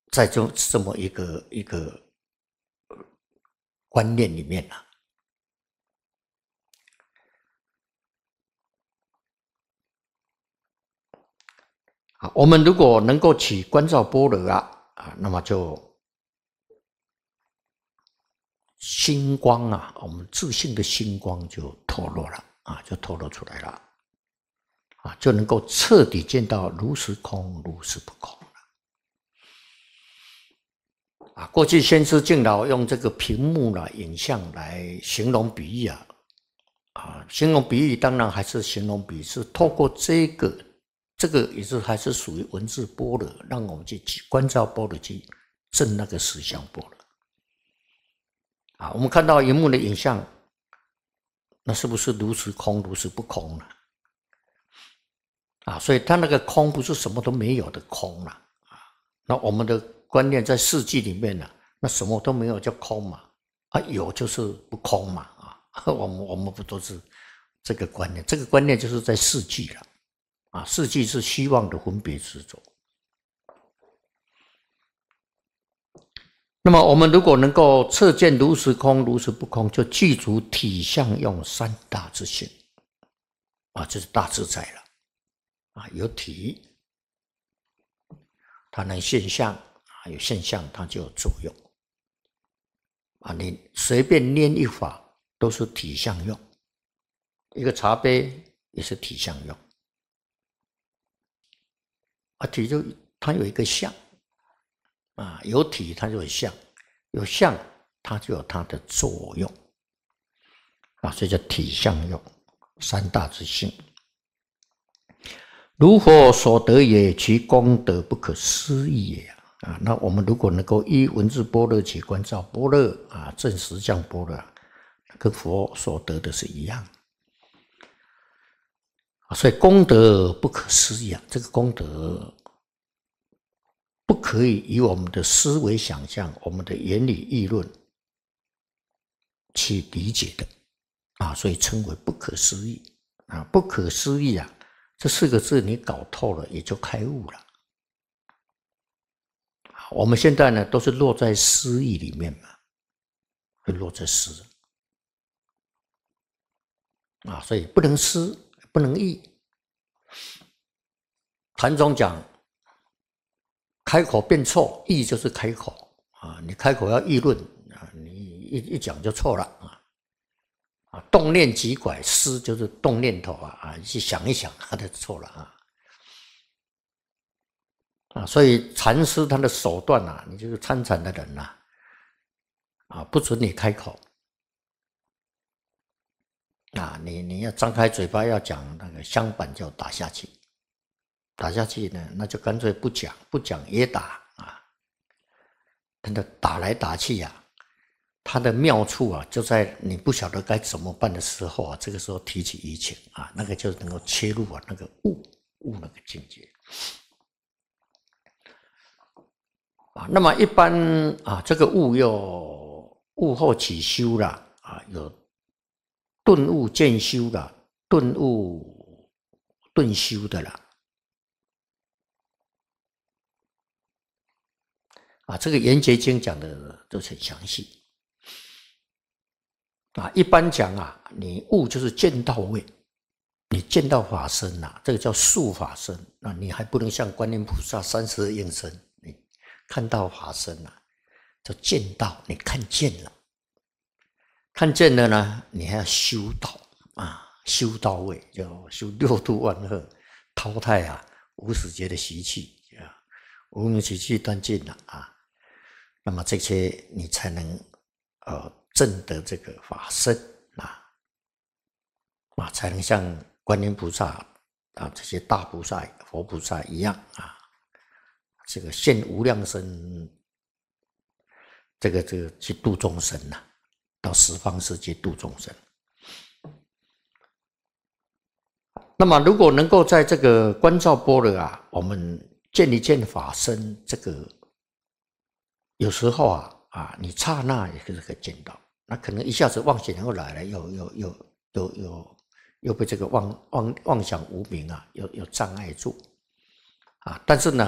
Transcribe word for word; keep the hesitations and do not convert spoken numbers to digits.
在这这么一个一个观念里面啊，啊，我们如果能够起观照般若啊，啊，那么就星光啊，我们自信的星光就透露了啊，就透露出来了啊，就能够彻底见到如是空，如是不空了啊。过去先师敬老用这个屏幕啦、影像来形容比喻啊，啊，形容比喻当然还是形容比喻，是透过这个。这个也是还是属于文字般若，让我们去观照般若，去证那个实相般若。啊，我们看到荧幕的影像，那是不是如实空，如实不空呢？啊，所以它那个空不是什么都没有的空了啊。那我们的观念在四季里面呢，那什么都没有叫空嘛，啊，有就是不空嘛，啊，我们我们不都是这个观念？这个观念就是在四季了。啊，四季是希望的分别执着。那么我们如果能够彻见如实空，如实不空，就具足体相用三大之性啊，这是大自在了啊，有体，它能现象啊，有现象它就有作用啊。你随便念一法都是体相用，一个茶杯也是体相用。啊，体就它有一个相啊，有体它就有相，有相它就有它的作用啊，所以叫体相用三大之性。如佛所得也，其功德不可思议也啊！那我们如果能够依文字般若起观照般若啊，证实相般若，跟佛所得的是一样。所以功德不可思议啊！这个功德不可以以我们的思维想象、我们的言语议论去理解的啊，所以称为不可思议啊！不可思议啊，这四个字你搞透了，也就开悟了。我们现在呢，都是落在思义里面嘛，会落在思啊，所以不能思，不能议。禅宗讲，开口变错，议就是开口啊，你开口要议论啊，你一一讲就错了啊。啊，动念即拐，思就是动念头啊啊，去想一想，他就错了啊。啊，所以禅师他的手段啊，你就是参禅的人呐、啊，啊，不准你开口。啊，你你要张开嘴巴要讲那个香板就打下去，打下去呢，那就干脆不讲，不讲也打啊。真的打来打去啊，它的妙处啊，就在你不晓得该怎么办的时候啊，这个时候提起移情啊，那个就能够切入啊那个悟悟那个境界啊。那么一般啊，这个悟又悟后起修啦啊，有顿悟渐修啦，顿悟顿修的啦。啊，这个《圆觉经》讲的都是很详细啊。一般讲啊，你悟就是见到位，你见到法身啊，这个叫速法身。那你还不能像观音菩萨三十二应身，你看到法身啊，就见到，你看见了，看见了呢，你还要修道啊，修到位，就修六度万壑，淘汰啊无始劫的习气啊，无明习气断尽了啊。那么这些你才能呃证得这个法身啊，啊才能像观音菩萨啊这些大菩萨、佛菩萨一样啊，这个现无量身，这个这个去度众生呐、啊，到十方世界度众生。那么如果能够在这个观照般若啊，我们见一见法身这个。有时候啊啊，你刹那也可以见到，那可能一下子妄想又来了，又又又又又又被这个妄妄妄想无明啊，又又障碍住啊。但是呢，